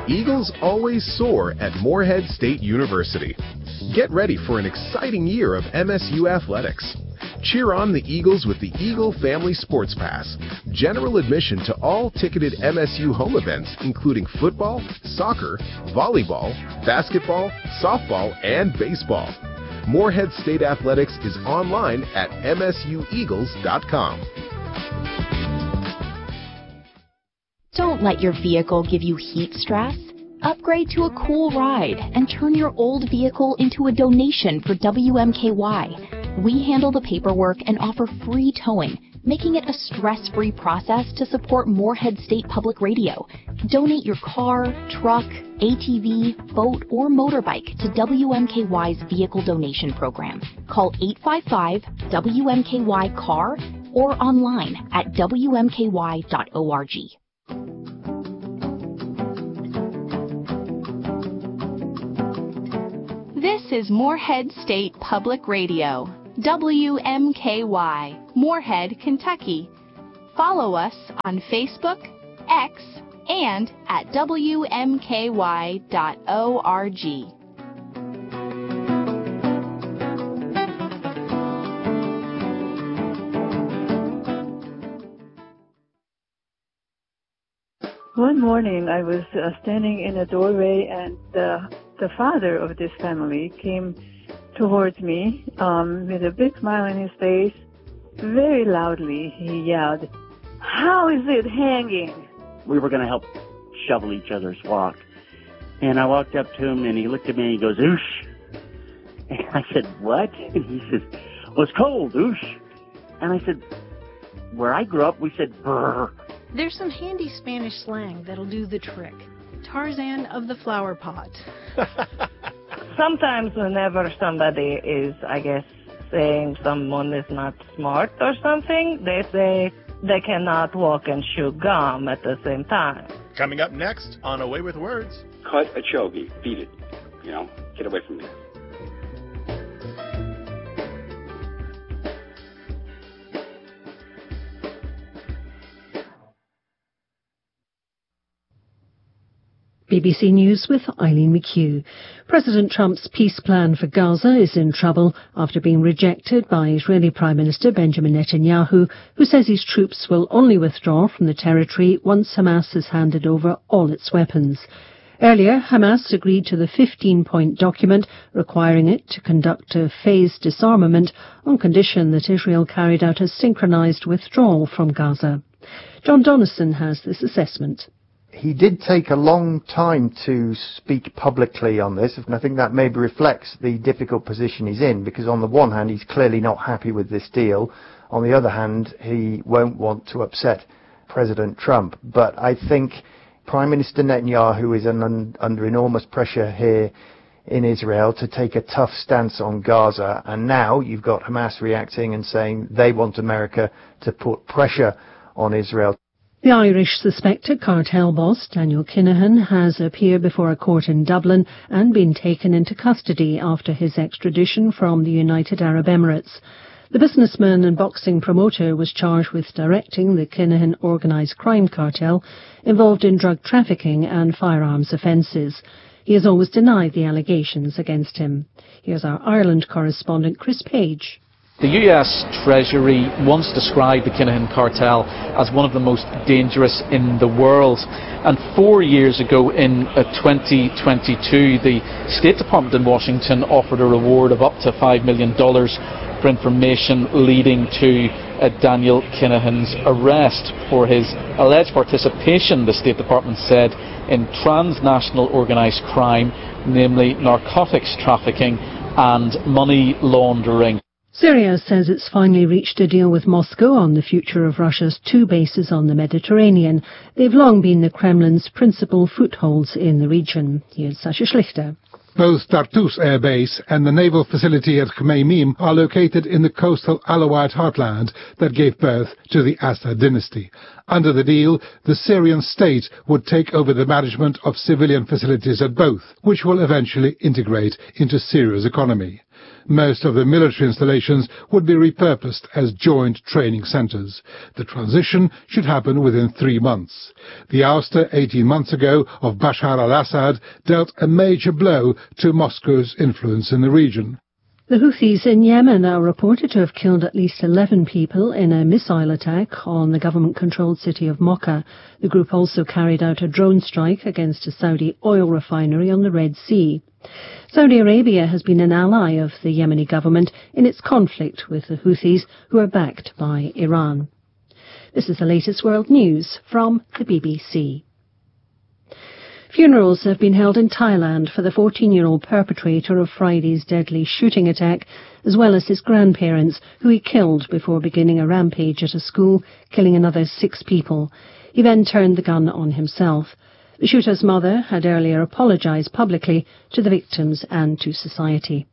Eagles always soar at Morehead State University. Get ready for an exciting year of MSU athletics. Cheer on the Eagles with the Eagle Family Sports Pass. General admission to all ticketed MSU home events, including football, soccer, volleyball, basketball, softball, and baseball. Morehead State Athletics is online at msueagles.com. Don't let your vehicle give you heat stress. Upgrade to a cool ride and turn your old vehicle into a donation for WMKY. We handle the paperwork and offer free towing, making it a stress-free process to support Morehead State Public Radio. Donate your car, truck, ATV, boat, or motorbike to WMKY's Vehicle Donation Program. Call 855-WMKY-CAR or online at WMKY.org. This is Morehead State Public Radio, WMKY, Morehead, Kentucky. Follow us on Facebook, X, and at WMKY.org. One morning I was standing in a doorway, and the father of this family came towards me with a big smile on his face. Very loudly he yelled, "How is it hanging?" We were going to help shovel each other's walk. And I walked up to him, and he looked at me and he goes, "Oosh." And I said, "What?" And he says, "Well, it's cold, oosh." And I said, where I grew up, we said, "Brr." There's some handy Spanish slang that'll do the trick. Tarzan of the flower pot. Sometimes whenever somebody is, I guess, saying someone is not smart or something, they say they cannot walk and chew gum at the same time. Coming up next on A Way with Words. Cut a chogi. Beat it. Get away from me. BBC News with Eileen McHugh. President Trump's peace plan for Gaza is in trouble after being rejected by Israeli Prime Minister Benjamin Netanyahu, who says his troops will only withdraw from the territory once Hamas has handed over all its weapons. Earlier, Hamas agreed to the 15-point document requiring it to conduct a phased disarmament on condition that Israel carried out a synchronized withdrawal from Gaza. John Donison has this assessment. He did take a long time to speak publicly on this, and I think that maybe reflects the difficult position he's in, because on the one hand, he's clearly not happy with this deal. On the other hand, he won't want to upset President Trump. But I think Prime Minister Netanyahu is under enormous pressure here in Israel to take a tough stance on Gaza, and now you've got Hamas reacting and saying they want America to put pressure on Israel. The Irish suspected cartel boss, Daniel Kinahan, has appeared before a court in Dublin and been taken into custody after his extradition from the United Arab Emirates. The businessman and boxing promoter was charged with directing the Kinahan organised crime cartel involved in drug trafficking and firearms offences. He has always denied the allegations against him. Here's our Ireland correspondent Chris Page. The US Treasury once described the Kinahan cartel as one of the most dangerous in the world. And 4 years ago, in 2022, the State Department in Washington offered a reward of up to $5 million for information leading to Daniel Kinahan's arrest for his alleged participation, the State Department said, in transnational organised crime, namely narcotics trafficking and money laundering. Syria says it's finally reached a deal with Moscow on the future of Russia's 2 bases on the Mediterranean. They've long been the Kremlin's principal footholds in the region. Here's Sasha Schlichter. Both Tartus Air Base and the naval facility at Khmeimim are located in the coastal Alawite heartland that gave birth to the Assad dynasty. Under the deal, the Syrian state would take over the management of civilian facilities at both, which will eventually integrate into Syria's economy. Most of the military installations would be repurposed as joint training centres. The transition should happen within 3 months. The ouster 18 months ago of Bashar al-Assad dealt a major blow to Moscow's influence in the region. The Houthis in Yemen are reported to have killed at least 11 people in a missile attack on the government-controlled city of Mocha. The group also carried out a drone strike against a Saudi oil refinery on the Red Sea. Saudi Arabia has been an ally of the Yemeni government in its conflict with the Houthis, who are backed by Iran. This is the latest world news from the BBC. Funerals have been held in Thailand for the 14-year-old perpetrator of Friday's deadly shooting attack, as well as his grandparents, who he killed before beginning a rampage at a school, killing another 6 people. He then turned the gun on himself. The shooter's mother had earlier apologised publicly to the victims and to society.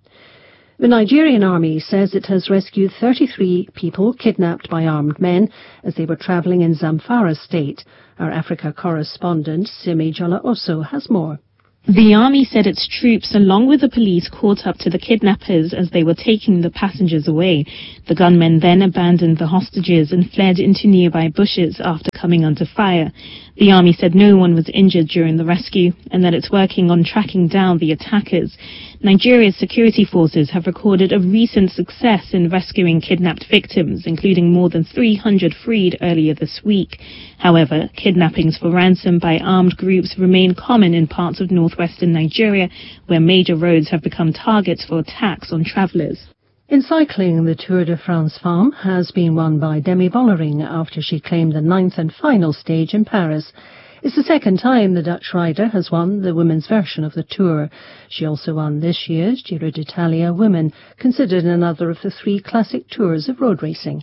The Nigerian army says it has rescued 33 people kidnapped by armed men as they were travelling in Zamfara state. Our Africa correspondent, Simi Jola Oso, has more. The army said its troops, along with the police, caught up to the kidnappers as they were taking the passengers away. The gunmen then abandoned the hostages and fled into nearby bushes after coming under fire. The army said no one was injured during the rescue and that it's working on tracking down the attackers. Nigeria's security forces have recorded a recent success in rescuing kidnapped victims, including more than 300 freed earlier this week. However, kidnappings for ransom by armed groups remain common in parts of northwestern Nigeria, where major roads have become targets for attacks on travellers. In cycling, the Tour de France Femme has been won by Demi Vollering after she claimed the 9th and final stage in Paris. It's the second time the Dutch rider has won the women's version of the Tour. She also won this year's Giro d'Italia Women, considered another of the 3 classic tours of road racing.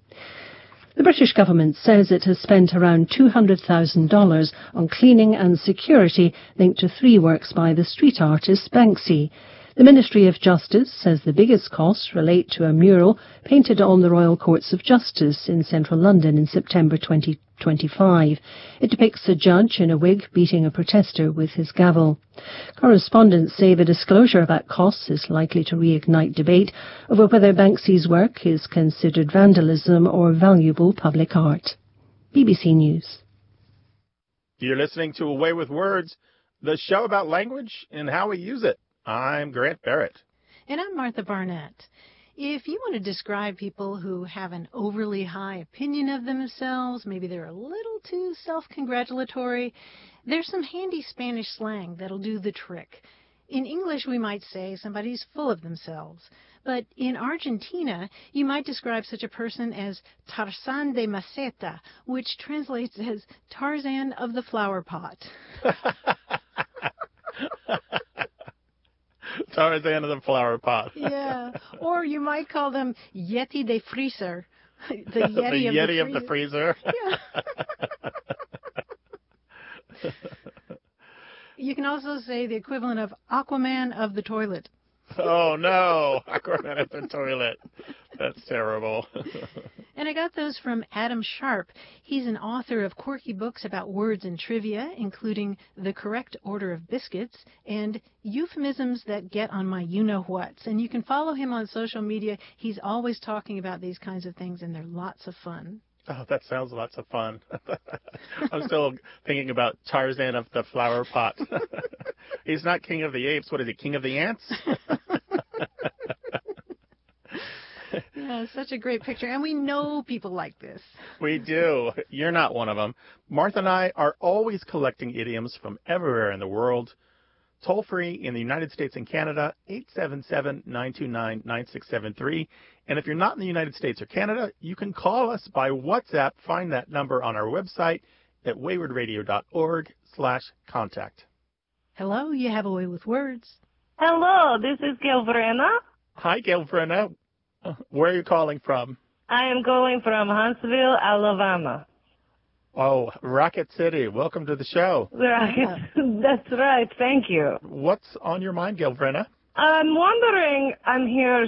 The British government says it has spent around $200,000 on cleaning and security linked to 3 works by the street artist Banksy. The Ministry of Justice says the biggest costs relate to a mural painted on the Royal Courts of Justice in central London in September 2025. It depicts a judge in a wig beating a protester with his gavel. Correspondents say the disclosure about costs is likely to reignite debate over whether Banksy's work is considered vandalism or valuable public art. BBC News. You're listening to Away with Words, the show about language and how we use it. I'm Grant Barrett. And I'm Martha Barnett. If you want to describe people who have an overly high opinion of themselves, maybe they're a little too self-congratulatory, there's some handy Spanish slang that'll do the trick. In English, we might say somebody's full of themselves. But in Argentina, you might describe such a person as Tarzán de Maceta, which translates as Tarzan of the flower pot. Tarzan of the flower pot. Yeah. Or you might call them Yeti de Freezer. The Yeti, of the freezer. Yeah. You can also say the equivalent of Aquaman of the toilet. Oh, no. Aquaman of the toilet. That's terrible. And I got those from Adam Sharp. He's an author of quirky books about words and trivia, including The Correct Order of Biscuits and Euphemisms That Get on My You-Know-Whats. And you can follow him on social media. He's always talking about these kinds of things, and they're lots of fun. Oh, that sounds lots of fun. I'm still thinking about Tarzan of the flower pot. He's not King of the Apes. What is he, King of the Ants? Yeah, such a great picture. And we know people like this. We do. You're not one of them. Martha and I are always collecting idioms from everywhere in the world. Toll free in the United States and Canada, 877-929-9673. And if you're not in the United States or Canada, you can call us by WhatsApp. Find that number on our website at waywardradio.org/contact. Hello, you have a way with words. Hello, this is Gail Vrena. Hi, Gail Vrena. Where are you calling from? I am calling from Huntsville, Alabama. Oh, Rocket City. Welcome to the show. Right. That's right. Thank you. What's on your mind, Gail Vrena? I'm wondering, I'm here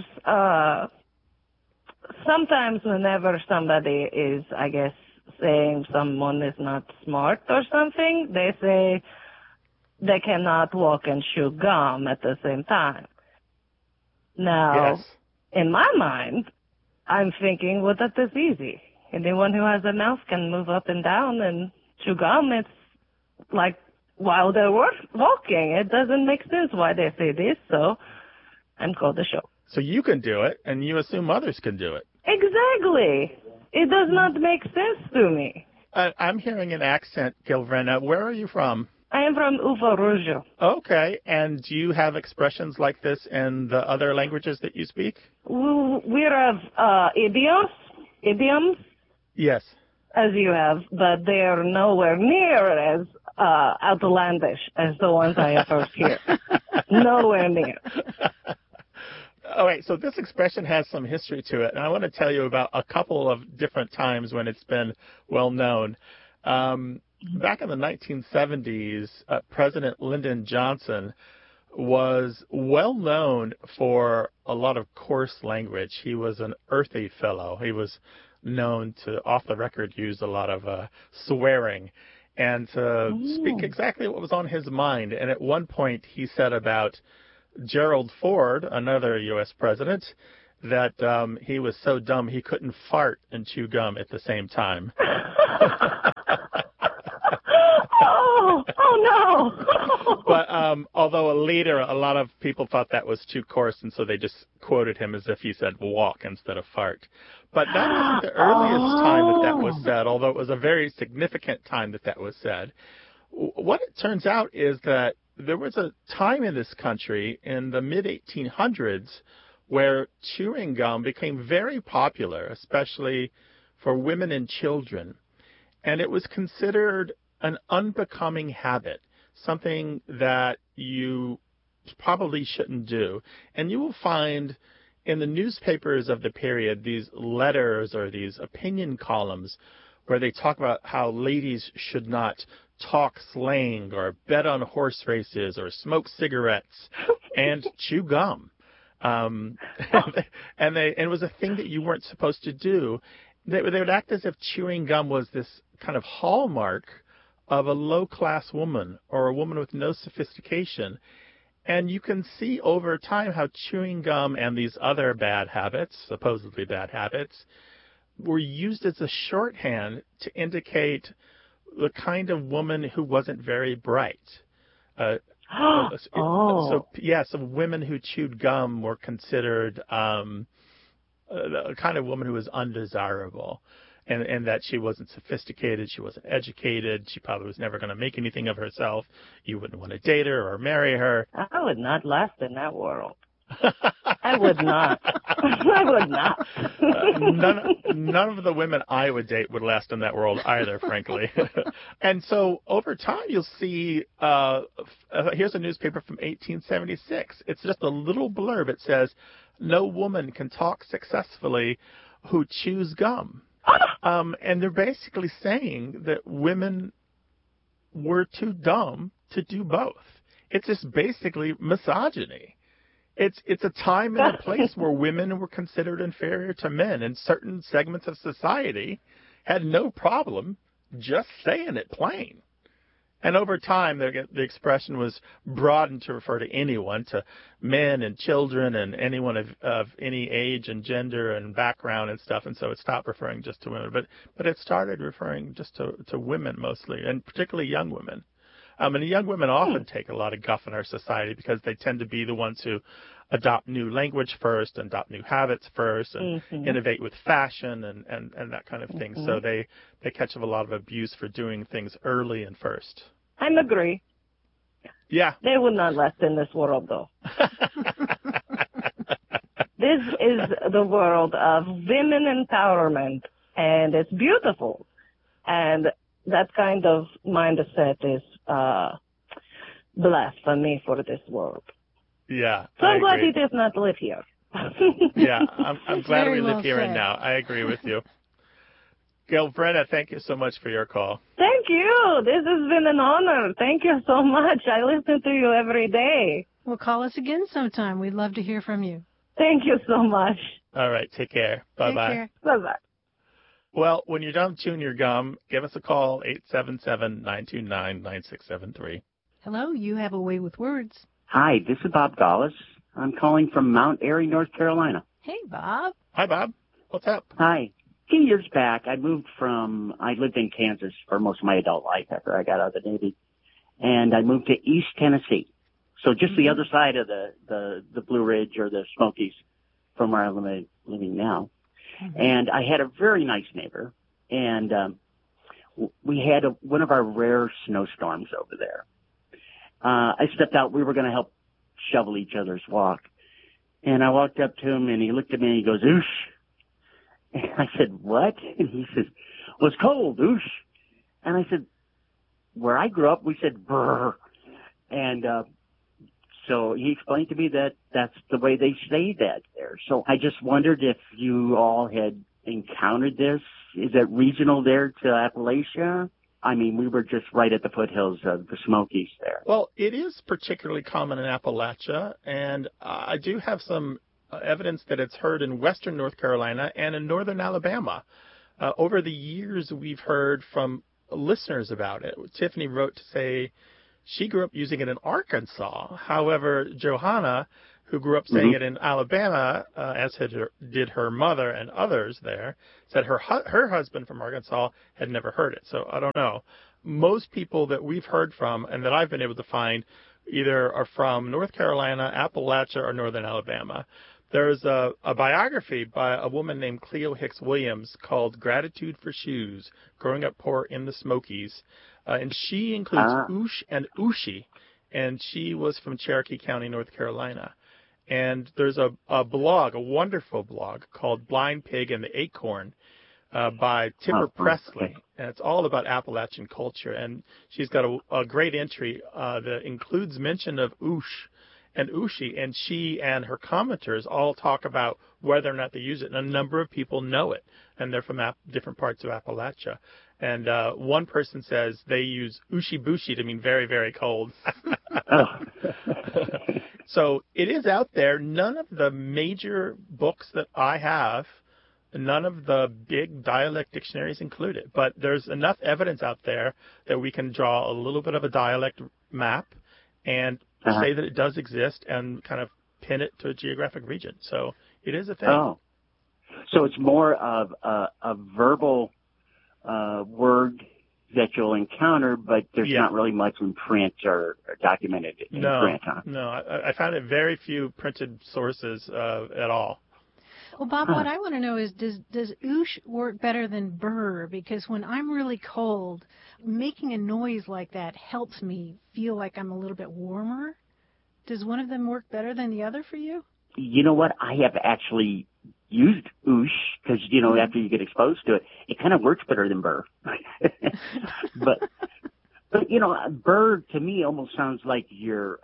sometimes whenever somebody is, I guess, saying someone is not smart or something, they say they cannot walk and chew gum at the same time. Now, Yes. in my mind, I'm thinking, well, that is easy. Anyone who has a mouth can move up and down and chew gum. It's like while they're walking. It doesn't make sense why they say this, so I'm called the show. So you can do it, and you assume others can do it. Exactly. It does not make sense to me. I'm hearing an accent, Gilvrena. Where are you from? I am from Ufa Rujo. Okay, and do you have expressions like this in the other languages that you speak? We have idioms, Yes. as you have, but they are nowhere near as outlandish as the ones I have heard here. Nowhere near. All right, so this expression has some history to it, and I want to tell you about a couple of different times when it's been well known. Back in the 1970s, President Lyndon Johnson was well known for a lot of coarse language. He was an earthy fellow. He was known to, off the record, use a lot of swearing and to speak exactly what was on his mind. And at one point, he said about Gerald Ford, another U.S. president, that he was so dumb he couldn't fart and chew gum at the same time. Oh no! But although later a lot of people thought that was too coarse, and so they just quoted him as if he said walk instead of fart. But that wasn't the earliest time that was said, although it was a very significant time that was said. What it turns out is that there was a time in this country in the mid-1800s where chewing gum became very popular, especially for women and children. And it was considered an unbecoming habit, something that you probably shouldn't do. And you will find in the newspapers of the period these letters or these opinion columns where they talk about how ladies should not talk slang or bet on horse races or smoke cigarettes and chew gum. And it was a thing that you weren't supposed to do. They would act as if chewing gum was this kind of hallmark of a low-class woman or a woman with no sophistication. And you can see over time how chewing gum and these other bad habits, supposedly bad habits, were used as a shorthand to indicate the kind of woman who wasn't very bright. So women who chewed gum were considered the kind of woman who was undesirable. And that she wasn't sophisticated, she wasn't educated, she probably was never going to make anything of herself. You wouldn't want to date her or marry her. I would not last in that world. I would not. I would not. None of the women I would date would last in that world either, frankly. And so over time, you'll see, here's a newspaper from 1876. It's just a little blurb. It says, "No woman can talk successfully who chews gum." And they're basically saying that women were too dumb to do both. It's just basically misogyny. It's a time and a place where women were considered inferior to men, and certain segments of society had no problem just saying it plain. And over time, the expression was broadened to refer to anyone, to men and children and anyone of any age and gender and background and stuff. And so it stopped referring just to women. But it started referring just to women mostly, and particularly young women. And young women often take a lot of guff in our society because they tend to be the ones who adopt new language first and adopt new habits first and innovate with fashion and that kind of thing. So they catch up a lot of abuse for doing things early and first. I agree. Yeah. They would not last in this world, though. This is the world of women empowerment, and it's beautiful. And that kind of mindset is blasphemy for this world. Yeah. So I'm glad he does not live here. Yeah, I'm glad we live here and now. I agree with you. Gilvrena, thank you so much for your call. Thank you. This has been an honor. Thank you so much. I listen to you every day. Well, call us again sometime. We'd love to hear from you. Thank you so much. All right. Take care. Bye-bye. Take care. Bye-bye. Well, when you're done chewing your gum, give us a call, 877-929-9673. Hello, you have a way with words. Hi, this is Bob Gallis. I'm calling from Mount Airy, North Carolina. Hey, Bob. Hi, Bob. What's up? Hi. A few years back, I lived in Kansas for most of my adult life after I got out of the Navy. And I moved to East Tennessee. So just the other side of the Blue Ridge or the Smokies from where I'm living now. Mm-hmm. And I had a very nice neighbor. And we had one of our rare snowstorms over there. I stepped out. We were going to help shovel each other's walk. And I walked up to him, and he looked at me, and he goes, "Oosh." And I said, "What?" And he says, "Well, it's cold, oosh." And I said, "Where I grew up, we said brr." And so he explained to me that that's the way they say that there. So I just wondered if you all had encountered this. Is it regional there to Appalachia? I mean, we were just right at the foothills of the Smokies there. Well, it is particularly common in Appalachia, and I do have some evidence that it's heard in western North Carolina and in northern Alabama. Over the years, we've heard from listeners about it. Tiffany wrote to say she grew up using it in Arkansas. However, Johanna, who grew up saying it in Alabama, as did her mother and others there, said her husband from Arkansas had never heard it. So I don't know. Most people that we've heard from and that I've been able to find either are from North Carolina, Appalachia, or northern Alabama. There's a biography by a woman named Cleo Hicks Williams called Gratitude for Shoes, Growing Up Poor in the Smokies. And she includes oosh and ooshie, and she was from Cherokee County, North Carolina. And there's a blog, a wonderful blog, called Blind Pig and the Acorn by Tipper Presley. And it's all about Appalachian culture. And she's got a great entry that includes mention of oosh and ooshie, and she and her commenters all talk about whether or not they use it, and a number of people know it, and they're from different parts of Appalachia. And one person says they use ooshie booshie to mean very, very cold. So it is out there. None of the major books that I have, none of the big dialect dictionaries include it, but there's enough evidence out there that we can draw a little bit of a dialect map and say that it does exist and kind of pin it to a geographic region. So it is a thing. Oh, so it's more of a verbal word that you'll encounter, but there's not really much in print or documented in print, huh? No, I found it very few printed sources at all. Well, Bob, what I want to know is, does oosh work better than burr? Because when I'm really cold, making a noise like that helps me feel like I'm a little bit warmer. Does one of them work better than the other for you? You know what? I have actually used oosh because, after you get exposed to it, it kind of works better than burr. but burr to me almost sounds like you're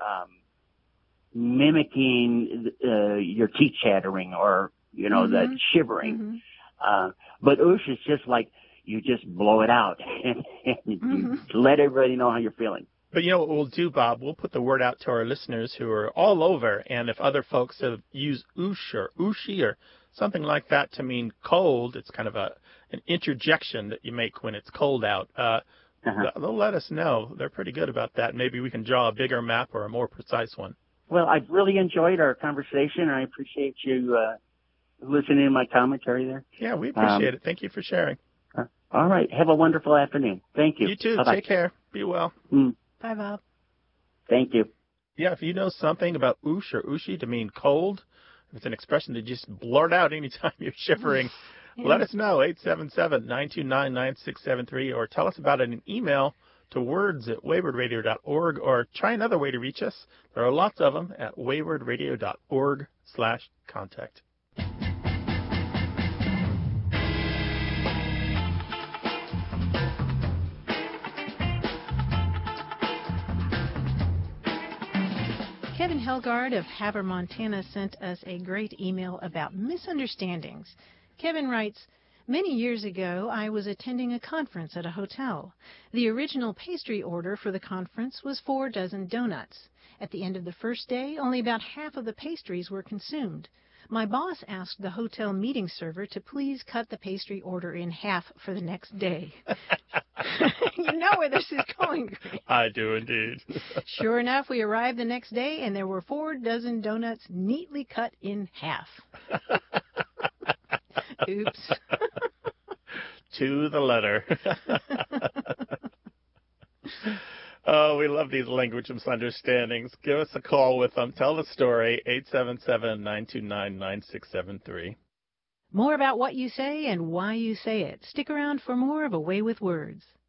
mimicking your teeth chattering or the shivering. But oosh is just like you just blow it out and you let everybody know how you're feeling. But what we'll do, Bob, we'll put the word out to our listeners who are all over, and if other folks have used oosh or ooshie or something like that to mean cold, it's kind of an interjection that you make when it's cold out. They'll let us know. They're pretty good about that. Maybe we can draw a bigger map or a more precise one. Well, I've really enjoyed our conversation, and I appreciate you listening to my commentary there. Yeah, we appreciate it. Thank you for sharing. All right. Have a wonderful afternoon. Thank you. You too. Bye-bye. Take care. Be well. Bye, Bob. Thank you. Yeah, if you know something about oosh or ooshie to mean cold, if it's an expression to just blurt out anytime you're shivering, let us know, 877-929-9673, or tell us about it in an email to words@waywardradio.org, or try another way to reach us. There are lots of them at waywardradio.org/contact. Kevin Helgard of Havre, Montana sent us a great email about misunderstandings. Kevin writes, "Many years ago, I was attending a conference at a hotel. The original pastry order for the conference was 4 dozen donuts. At the end of the first day, only about half of the pastries were consumed. My boss asked the hotel meeting server to please cut the pastry order in half for the next day. You know where this is going, Greg. I do indeed. Sure enough, we arrived the next day, and there were 4 dozen donuts neatly cut in half. Oops. To the letter. Oh, we love these language misunderstandings. Give us a call with them. Tell the story, 877-929-9673. More about what you say and why you say it. Stick around for more of A Way with Words.